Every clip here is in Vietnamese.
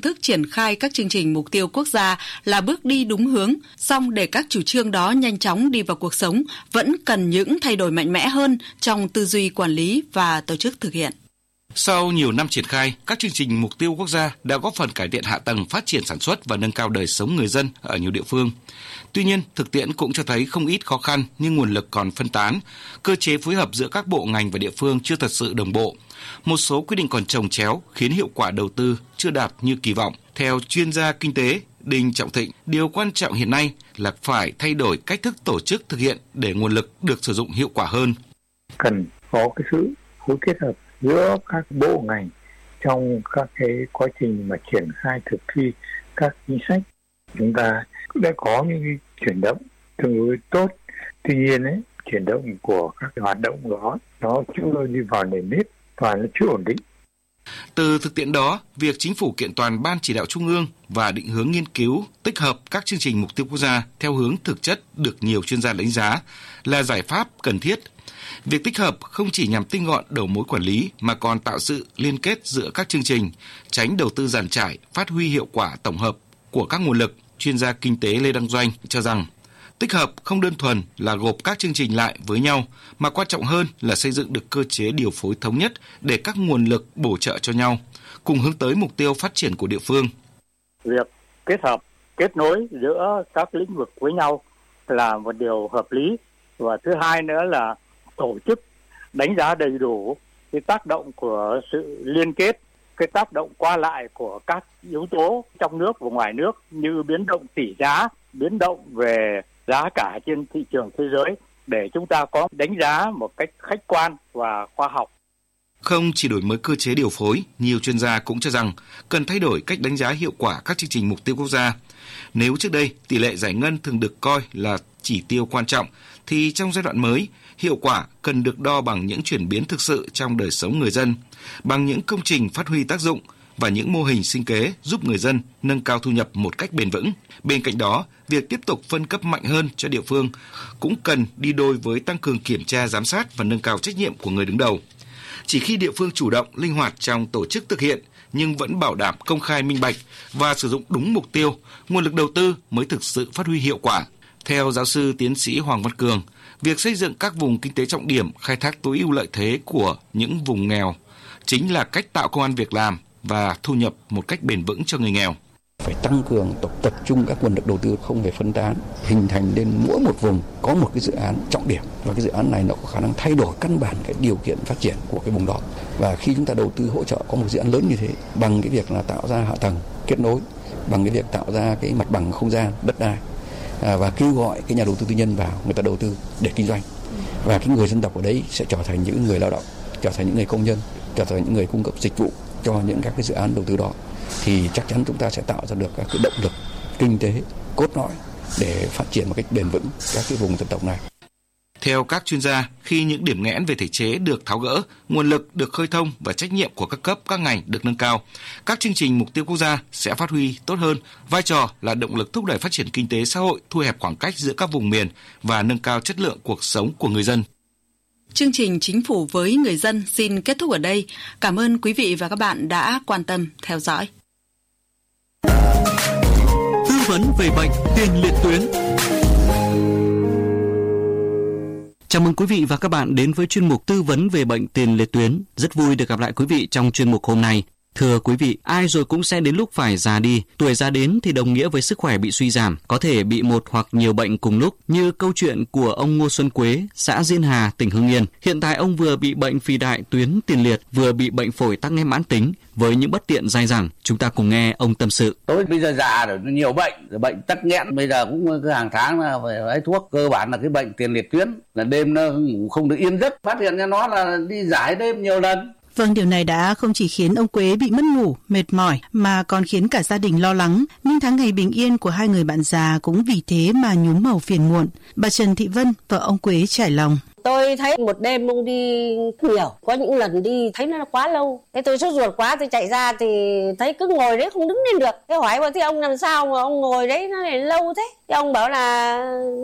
phương thức triển khai các chương trình mục tiêu quốc gia là bước đi đúng hướng, song để các chủ trương đó nhanh chóng đi vào cuộc sống vẫn cần những thay đổi mạnh mẽ hơn trong tư duy quản lý và tổ chức thực hiện. Sau nhiều năm triển khai, các chương trình mục tiêu quốc gia đã góp phần cải thiện hạ tầng, phát triển sản xuất và nâng cao đời sống người dân ở nhiều địa phương. Tuy nhiên, thực tiễn cũng cho thấy không ít khó khăn như nguồn lực còn phân tán, cơ chế phối hợp giữa các bộ ngành và địa phương chưa thật sự đồng bộ. Một số quy định còn chồng chéo khiến hiệu quả đầu tư chưa đạt như kỳ vọng. Theo chuyên gia kinh tế Đinh Trọng Thịnh, điều quan trọng hiện nay là phải thay đổi cách thức tổ chức thực hiện để nguồn lực được sử dụng hiệu quả hơn. Cần có cái sự phối kết hợp giữa các bộ ngành trong các cái quá trình mà triển khai thực thi các chính sách. Chúng ta cũng đã có những cái chuyển động tương đối tốt. Tuy nhiên chuyển động của các cái hoạt động đó nó chưa đi vào nền nếp và nó chưa ổn định. Từ thực tiễn đó, việc Chính phủ kiện toàn Ban Chỉ đạo Trung ương và định hướng nghiên cứu, tích hợp các chương trình mục tiêu quốc gia theo hướng thực chất được nhiều chuyên gia đánh giá là giải pháp cần thiết. Việc tích hợp không chỉ nhằm tinh gọn đầu mối quản lý mà còn tạo sự liên kết giữa các chương trình, tránh đầu tư dàn trải, phát huy hiệu quả tổng hợp của các nguồn lực. Chuyên gia kinh tế Lê Đăng Doanh cho rằng tích hợp không đơn thuần là gộp các chương trình lại với nhau, mà quan trọng hơn là xây dựng được cơ chế điều phối thống nhất để các nguồn lực bổ trợ cho nhau, cùng hướng tới mục tiêu phát triển của địa phương. Việc kết hợp, kết nối giữa các lĩnh vực với nhau là một điều hợp lý. Và thứ hai nữa là tổ chức đánh giá đầy đủ cái tác động của sự liên kết, cái tác động qua lại của các yếu tố trong nước và ngoài nước như biến động tỷ giá, biến động về giá cả trên thị trường thế giới để chúng ta có đánh giá một cách khách quan và khoa học. Không chỉ đổi mới cơ chế điều phối, nhiều chuyên gia cũng cho rằng cần thay đổi cách đánh giá hiệu quả các chương trình mục tiêu quốc gia. Nếu trước đây tỷ lệ giải ngân thường được coi là chỉ tiêu quan trọng, thì trong giai đoạn mới, hiệu quả cần được đo bằng những chuyển biến thực sự trong đời sống người dân, bằng những công trình phát huy tác dụng và những mô hình sinh kế giúp người dân nâng cao thu nhập một cách bền vững. Bên cạnh đó, việc tiếp tục phân cấp mạnh hơn cho địa phương cũng cần đi đôi với tăng cường kiểm tra, giám sát và nâng cao trách nhiệm của người đứng đầu. Chỉ khi địa phương chủ động, linh hoạt trong tổ chức thực hiện nhưng vẫn bảo đảm công khai, minh bạch và sử dụng đúng mục tiêu, nguồn lực đầu tư mới thực sự phát huy hiệu quả. Theo giáo sư tiến sĩ Hoàng Văn Cường, việc xây dựng các vùng kinh tế trọng điểm, khai thác tối ưu lợi thế của những vùng nghèo chính là cách tạo công ăn việc làm và thu nhập một cách bền vững cho người nghèo. Phải tăng cường tập trung các nguồn lực đầu tư, không phải phân tán, hình thành lên mỗi một vùng có một cái dự án trọng điểm, và cái dự án này nó có khả năng thay đổi căn bản cái điều kiện phát triển của cái vùng đó. Và khi chúng ta đầu tư hỗ trợ có một dự án lớn như thế, bằng cái việc là tạo ra hạ tầng kết nối, bằng cái việc tạo ra cái mặt bằng không gian đất đai, và kêu gọi cái nhà đầu tư tư nhân vào, người ta đầu tư để kinh doanh, và cái người dân tộc ở đấy sẽ trở thành những người lao động, trở thành những người công nhân, trở thành những người cung cấp dịch vụ cho những các cái dự án đầu tư đó, thì chắc chắn chúng ta sẽ tạo ra được các cái động lực kinh tế cốt lõi để phát triển một cách bền vững các cái vùng dân tộc này. Theo các chuyên gia, khi những điểm nghẽn về thể chế được tháo gỡ, nguồn lực được khơi thông và trách nhiệm của các cấp, các ngành được nâng cao, các chương trình mục tiêu quốc gia sẽ phát huy tốt hơn, vai trò là động lực thúc đẩy phát triển kinh tế xã hội, thu hẹp khoảng cách giữa các vùng miền và nâng cao chất lượng cuộc sống của người dân. Chương trình Chính phủ với người dân xin kết thúc ở đây. Cảm ơn quý vị và các bạn đã quan tâm theo dõi. Tư vấn về bệnh tiền liệt tuyến. Chào mừng quý vị và các bạn đến với chuyên mục tư vấn về bệnh tiền liệt tuyến. Rất vui được gặp lại quý vị trong chuyên mục hôm nay. Thưa quý vị, ai rồi cũng sẽ đến lúc phải già đi. Tuổi già đến thì đồng nghĩa với sức khỏe bị suy giảm, có thể bị một hoặc nhiều bệnh cùng lúc, như câu chuyện của ông Ngô Xuân Quế, xã Diên Hà, tỉnh Hưng Yên. Hiện tại ông vừa bị bệnh phì đại tuyến tiền liệt, vừa bị bệnh phổi tắc nghẽn mãn tính. Với những bất tiện dai dẳng, chúng ta cùng nghe ông tâm sự. Tôi bây giờ già rồi, nhiều bệnh tắc nghẽn, bây giờ cũng cứ hàng tháng là phải lấy thuốc. Cơ bản là cái bệnh tiền liệt tuyến, là đêm nó ngủ không được yên giấc, phát hiện ra nó là đi giải đêm nhiều lần. Vâng, điều này đã không chỉ khiến ông Quế bị mất ngủ, mệt mỏi mà còn khiến cả gia đình lo lắng. Nhưng tháng ngày bình yên của hai người bạn già cũng vì thế mà nhuốm màu phiền muộn. Bà Trần Thị Vân, vợ ông Quế trải lòng. Tôi thấy một đêm ông đi nhiều, có những lần đi thấy nó quá lâu. Thế tôi sốt ruột quá, tôi chạy ra thì thấy cứ ngồi đấy không đứng lên được. Thế hỏi bảo thế ông làm sao mà ông ngồi đấy nó lại lâu thế? Thế ông bảo là nó tức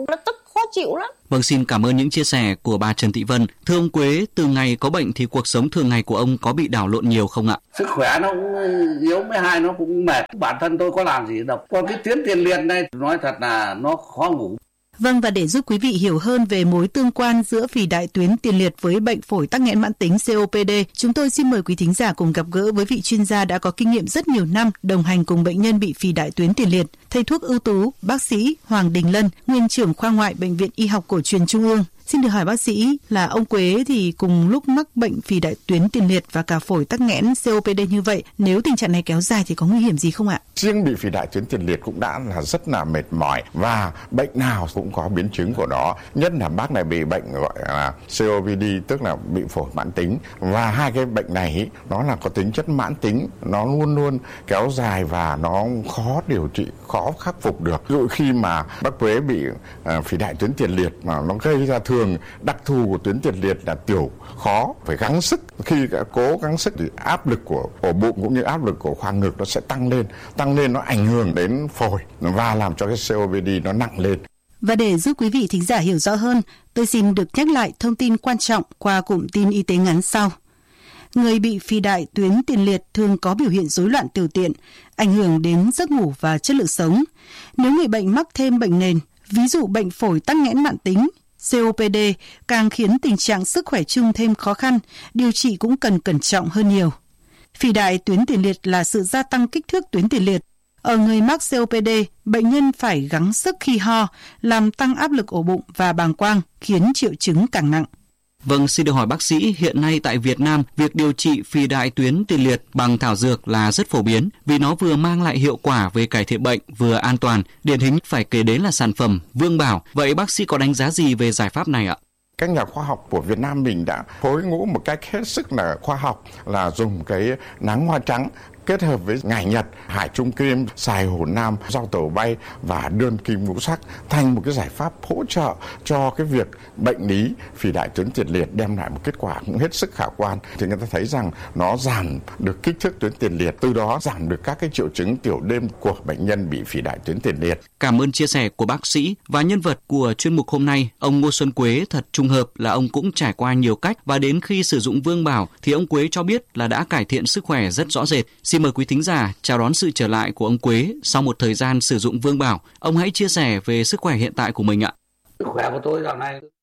khó chịu lắm. Vâng, xin cảm ơn những chia sẻ của bà Trần Thị Vân. Thưa ông Quế, từ ngày có bệnh thì cuộc sống thường ngày của ông có bị đảo lộn nhiều không ạ? Sức khỏe nó cũng yếu, với hai nó cũng mệt. Bản thân tôi có làm gì đâu. Còn cái tuyến tiền liệt này nói thật là nó khó ngủ. Vâng, và để giúp quý vị hiểu hơn về mối tương quan giữa phì đại tuyến tiền liệt với bệnh phổi tắc nghẽn mãn tính COPD, chúng tôi xin mời quý thính giả cùng gặp gỡ với vị chuyên gia đã có kinh nghiệm rất nhiều năm đồng hành cùng bệnh nhân bị phì đại tuyến tiền liệt, thầy thuốc ưu tú, bác sĩ Hoàng Đình Lân, nguyên trưởng khoa ngoại Bệnh viện Y học Cổ truyền Trung ương. Xin được hỏi bác sĩ là ông Quế thì cùng lúc mắc bệnh phì đại tuyến tiền liệt và cả phổi tắc nghẽn COPD như vậy, nếu tình trạng này kéo dài thì có nguy hiểm gì không ạ? Riêng bị phì đại tuyến tiền liệt cũng đã là rất là mệt mỏi và bệnh nào cũng có biến chứng của nó. Nhất là bác này bị bệnh gọi là COPD, tức là bị phổi mãn tính, và hai cái bệnh này nó là có tính chất mãn tính, nó luôn luôn kéo dài và nó khó điều trị, khó khắc phục được. Ví dụ khi mà bác Quế bị phì đại tuyến tiền liệt mà nó gây ra thường đặc thù của tuyến tiền liệt là tiểu khó, phải gắng sức. Khi cố gắng sức thì áp lực của ổ bụng cũng như áp lực của khoang ngực nó sẽ tăng lên nó ảnh hưởng đến phổi và làm cho cái COPD nó nặng lên. Và để giúp quý vị thính giả hiểu rõ hơn, tôi xin được nhắc lại thông tin quan trọng qua cụm tin y tế ngắn sau. Người bị phì đại tuyến tiền liệt thường có biểu hiện rối loạn tiểu tiện, ảnh hưởng đến giấc ngủ và chất lượng sống. Nếu người bệnh mắc thêm bệnh nền, ví dụ bệnh phổi tắc nghẽn mãn tính, COPD, càng khiến tình trạng sức khỏe chung thêm khó khăn, điều trị cũng cần cẩn trọng hơn nhiều. Phì đại tuyến tiền liệt là sự gia tăng kích thước tuyến tiền liệt. Ở người mắc COPD, bệnh nhân phải gắng sức khi ho, làm tăng áp lực ổ bụng và bàng quang, khiến triệu chứng càng nặng. Vâng, xin được hỏi bác sĩ, hiện nay tại Việt Nam, việc điều trị phì đại tuyến tiền liệt bằng thảo dược là rất phổ biến vì nó vừa mang lại hiệu quả về cải thiện bệnh, vừa an toàn. Điển hình phải kể đến là sản phẩm Vương Bảo. Vậy bác sĩ có đánh giá gì về giải pháp này ạ? Các nhà khoa học của Việt Nam mình đã phối ngũ một cách hết sức là khoa học, là dùng cái nắng hoa trắng kết hợp với ngải nhật, hải trung kim, xài hổ nam, rau tàu bay và đơn kim ngũ sắc thành một cái giải pháp hỗ trợ cho cái việc bệnh lý phì đại tuyến tiền liệt, đem lại một kết quả cũng hết sức khả quan. Thì người ta thấy rằng nó giảm được kích thước tuyến tiền liệt, từ đó giảm được các cái triệu chứng tiểu đêm của bệnh nhân bị phì đại tuyến tiền liệt. Cảm ơn chia sẻ của bác sĩ và nhân vật của chuyên mục hôm nay, ông Ngô Xuân Quế. Thật trùng hợp là ông cũng trải qua nhiều cách và đến khi sử dụng Vương Bảo thì ông Quế cho biết là đã cải thiện sức khỏe rất rõ rệt. Xin mời quý thính giả chào đón sự trở lại của ông Quế sau một thời gian sử dụng Vương Bảo. Ông hãy chia sẻ về sức khỏe hiện tại của mình ạ. Sức khỏe của tôi dạo này